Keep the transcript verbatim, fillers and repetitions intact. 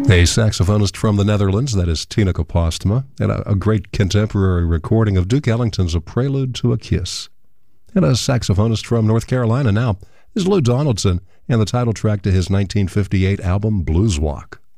A saxophonist from the Netherlands, that is Tineke Postma, and a, a great contemporary recording of Duke Ellington's A Prelude to a Kiss. And a saxophonist from North Carolina now is Lou Donaldson, and the title track to his nineteen fifty-eight album Blues Walk.